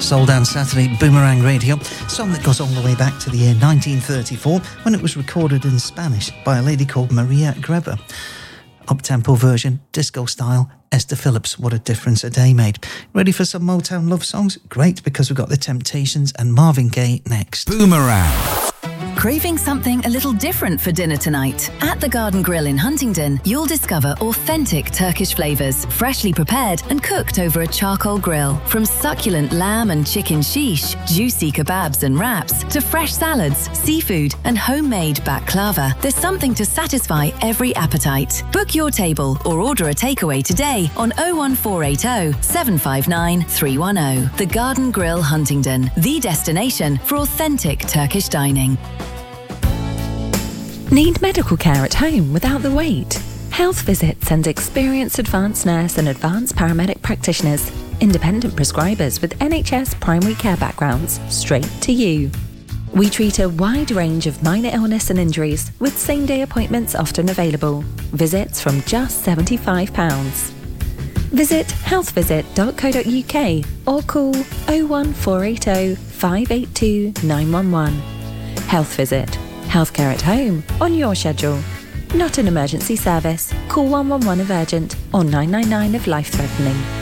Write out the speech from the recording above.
Soul Dance Saturday, Boomerang Radio, song that goes all the way back to the year 1934 when it was recorded in Spanish by a lady called Maria Greber. Up-tempo version, disco style, Esther Phillips, what a difference a day made. Ready for some Motown love songs? Great, because we've got The Temptations and Marvin Gaye next. Boomerang. Craving something a little different for dinner tonight? At the Garden Grill in Huntingdon, you'll discover authentic Turkish flavours, freshly prepared and cooked over a charcoal grill. From succulent lamb and chicken shish, juicy kebabs and wraps, to fresh salads, seafood and homemade baklava, there's something to satisfy every appetite. Book your table or order a takeaway today on 01480 759 310. The Garden Grill Huntingdon, the destination for authentic Turkish dining. Need medical care at home without the wait? Health Visit sends experienced advanced nurse and advanced paramedic practitioners, independent prescribers with NHS primary care backgrounds, straight to you. We treat a wide range of minor illness and injuries with same-day appointments often available. Visits from just £75. Visit healthvisit.co.uk or call 01480 582 911. Health Visit. Healthcare at home, on your schedule. Not an emergency service. Call 111 if urgent or 999 if life-threatening.